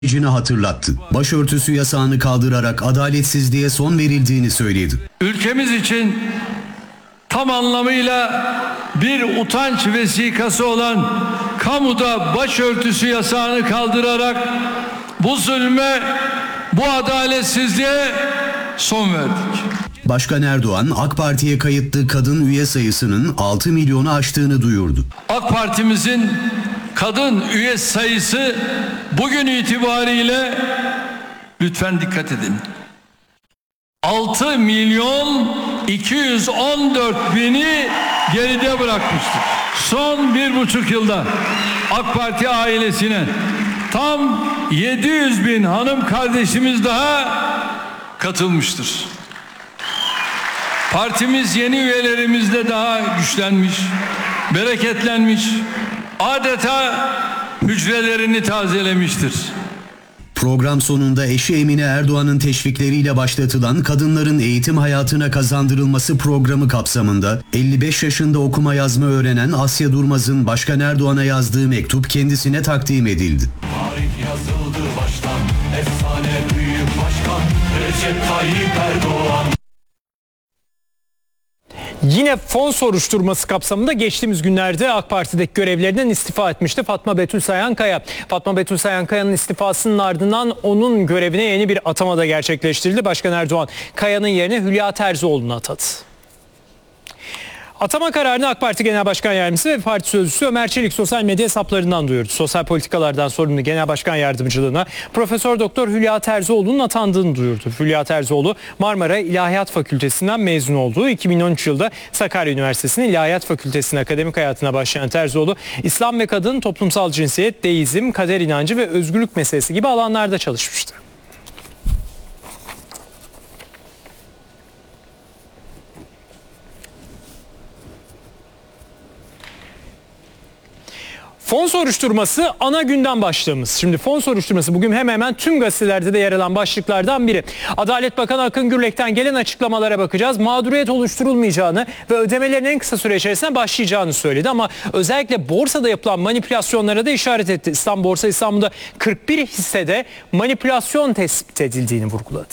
hatırlattı. Başörtüsü yasağını kaldırarak adaletsizliğe son verildiğini söyledi. Ülkemiz için tam anlamıyla bir utanç vesikası olan kamuda başörtüsü yasağını kaldırarak bu zulme, bu adaletsizliğe son verdik. Başkan Erdoğan, AK Parti'ye kayıtlı kadın üye sayısının 6 milyonu aştığını duyurdu. AK Parti'mizin kadın üye sayısı bugün itibariyle, lütfen dikkat edin, 6 milyon 214 bini geride bırakmıştır. Son 1,5 yılda AK Parti ailesine tam 700 bin hanım kardeşimiz daha katılmıştır. Partimiz yeni üyelerimizle daha güçlenmiş, bereketlenmiş, adeta hücrelerini tazelemiştir. Program sonunda eşi Emine Erdoğan'ın teşvikleriyle başlatılan kadınların eğitim hayatına kazandırılması programı kapsamında 55 yaşında okuma yazma öğrenen Asya Durmaz'ın Başkan Erdoğan'a yazdığı mektup kendisine takdim edildi. Tarih yazıldı baştan, efsane büyük başkan Recep Tayyip Erdoğan. Yine fon soruşturması kapsamında geçtiğimiz günlerde AK Parti'deki görevlerinden istifa etmişti Fatma Betül Sayankaya. Fatma Betül Sayankaya'nın istifasının ardından onun görevine yeni bir atama da gerçekleştirildi. Başkan Erdoğan Kaya'nın yerine Hülya Terzioğlu'nu atadı. Atama kararını AK Parti Genel Başkan Yardımcısı ve Parti Sözcüsü Ömer Çelik sosyal medya hesaplarından duyurdu. Sosyal politikalardan sorumlu Genel Başkan Yardımcılığına Profesör Doktor Hülya Terzioğlu'nun atandığını duyurdu. Hülya Terzioğlu Marmara İlahiyat Fakültesinden mezun olduğu 2013 yılında Sakarya Üniversitesi'nin İlahiyat Fakültesi'nin akademik hayatına başlayan Terzioğlu, İslam ve kadın, toplumsal cinsiyet, deizm, kader inancı ve özgürlük meselesi gibi alanlarda çalışmıştı. Fon soruşturması ana gündem başlığımız. Şimdi fon soruşturması bugün hemen hemen tüm gazetelerde de yer alan başlıklardan biri. Adalet Bakanı Akın Gürlek'ten gelen açıklamalara bakacağız. Mağduriyet oluşturulmayacağını ve ödemelerin en kısa süre içerisinde başlayacağını söyledi. Ama özellikle borsada yapılan manipülasyonlara da işaret etti. Borsa İstanbul'da 41 hissede manipülasyon tespit edildiğini vurguladı.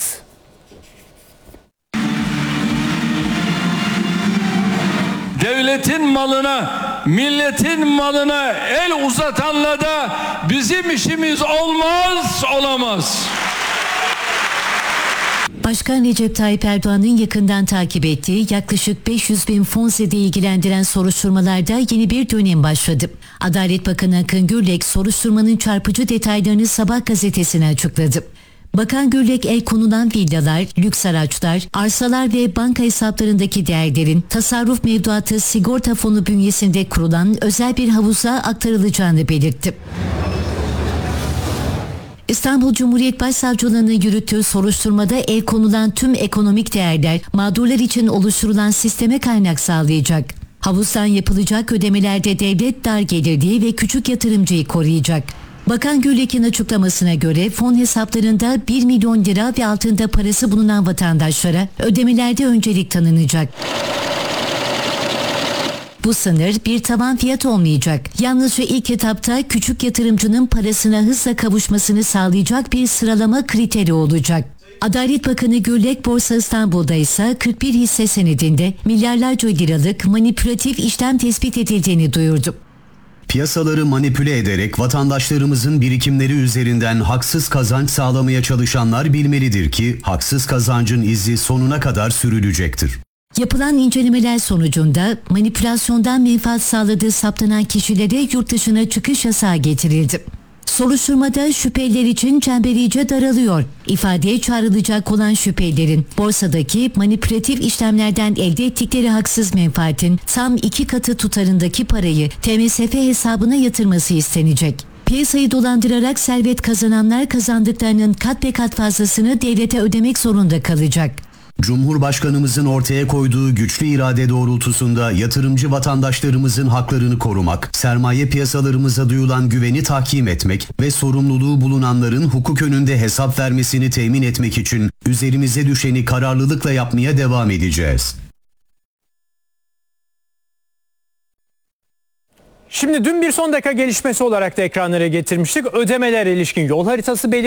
Devletin malına, milletin malına el uzatanla da bizim işimiz olmaz, olamaz. Başkan Recep Tayyip Erdoğan'ın yakından takip ettiği yaklaşık 500 bin Fonse'de ilgilendiren soruşturmalarda yeni bir dönem başladı. Adalet Bakanı Akın Gürlek soruşturmanın çarpıcı detaylarını Sabah gazetesine açıkladı. Bakan Gürlek el konulan villalar, lüks araçlar, arsalar ve banka hesaplarındaki değerlerin tasarruf mevduatı sigorta fonu bünyesinde kurulan özel bir havuza aktarılacağını belirtti. İstanbul Cumhuriyet Başsavcılığı'nın yürüttüğü soruşturmada el konulan tüm ekonomik değerler mağdurlar için oluşturulan sisteme kaynak sağlayacak. Havuzdan yapılacak ödemelerde devlet dar gelirliği ve küçük yatırımcıyı koruyacak. Bakan Gürlek'in açıklamasına göre fon hesaplarında 1 milyon lira ve altında parası bulunan vatandaşlara ödemelerde öncelik tanınacak. Bu sınır bir tavan fiyat olmayacak. Yalnızca ilk etapta küçük yatırımcının parasına hızla kavuşmasını sağlayacak bir sıralama kriteri olacak. Adalet Bakanı Gürlek Borsa İstanbul'da ise 41 hisse senedinde milyarlarca liralık manipülatif işlem tespit edildiğini duyurdu. Piyasaları manipüle ederek vatandaşlarımızın birikimleri üzerinden haksız kazanç sağlamaya çalışanlar bilmelidir ki haksız kazancın izi sonuna kadar sürülecektir. Yapılan incelemeler sonucunda manipülasyondan menfaat sağladığı saptanan kişilere yurt dışına çıkış yasağı getirildi. Soruşturmada şüpheliler için çember iyice daralıyor. İfadeye çağrılacak olan şüphelilerin borsadaki manipülatif işlemlerden elde ettikleri haksız menfaatin tam 2 katı tutarındaki parayı TMSF hesabına yatırması istenecek. Piyasayı dolandırarak servet kazananlar kazandıklarının kat be kat fazlasını devlete ödemek zorunda kalacak. Cumhurbaşkanımızın ortaya koyduğu güçlü irade doğrultusunda yatırımcı vatandaşlarımızın haklarını korumak, sermaye piyasalarımıza duyulan güveni tahkim etmek ve sorumluluğu bulunanların hukuk önünde hesap vermesini temin etmek için üzerimize düşeni kararlılıkla yapmaya devam edeceğiz. Şimdi dün bir son dakika gelişmesi olarak da ekranlara getirmiştik. Ödemelere ilişkin yol haritası belirlendi.